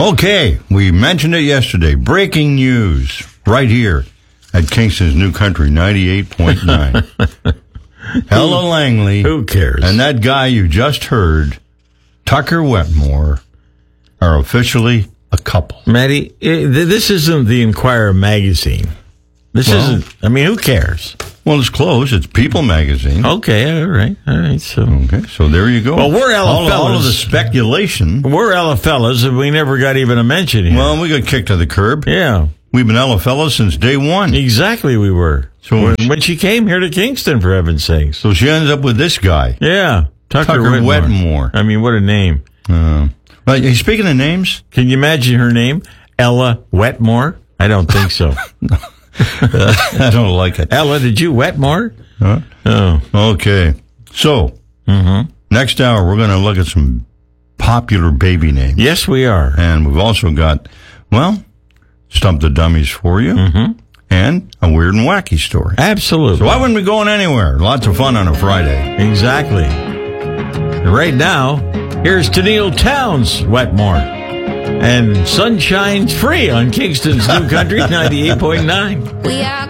Okay, we mentioned it yesterday. Breaking news right here at Kingston's New Country 98.9. Ella Langley. Who cares? And that guy you just heard, Tucker Wetmore, are officially a couple. Maddie, this isn't the Inquirer magazine. This isn't, I mean, who cares? Well, it's close. It's People magazine. Okay, all right. So there you go. Well, we're Ella fellas. All of the speculation. We're Ella fellas, and we never got even a mention here. Well, we got kicked to the curb. Yeah. We've been Ella fellas since day one. Exactly, we were. So when she came here to Kingston, for heaven's sakes. So she ends up with this guy. Yeah. Tucker Wetmore. I mean, what a name. Speaking of names. Can you imagine her name? Ella Wetmore? I don't think so. I don't like it. Ella, did you Wetmore? Huh? Oh. Okay. So, next hour, we're going to look at some popular baby names. Yes, we are. And we've also got, Stump the Dummies for you. And a weird and wacky story. Absolutely. So why wouldn't we go anywhere? Lots of fun on a Friday. Exactly. And right now, here's Tennille Townes, Wetmore. And Sunshine's free on Kingston's New Country 98.9. We are